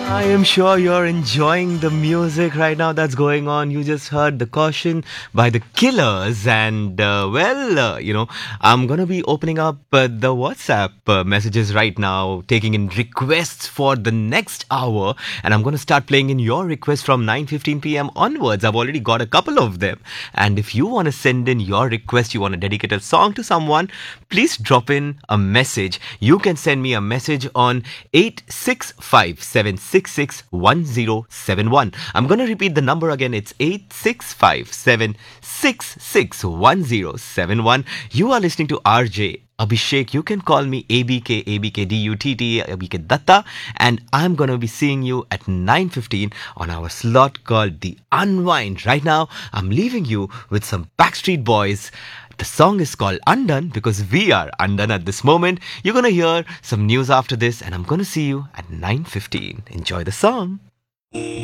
I am sure you're enjoying the music right now that's going on. You just heard The Caution by The Killers. And, I'm going to be opening up the WhatsApp messages right now, taking in requests for the next hour. And I'm going to start playing in your requests from 9:15 p.m. onwards. I've already got a couple of them. And if you want to send in your request, you want to dedicate a song to someone, please drop in a message. You can send me a message on 865-766-1071. I'm going to repeat the number again. It's 865-766-1071. You are listening to RJ Abhishek. You can call me ABK, ABKDUTT, ABK Datta, and I'm going to be seeing you at 9:15 on our slot called The Unwind. Right now, I'm leaving you with some Backstreet Boys. The song is called Undone because we are undone at this moment. You're going to hear some news after this, and I'm going to see you at 9:15. Enjoy the song.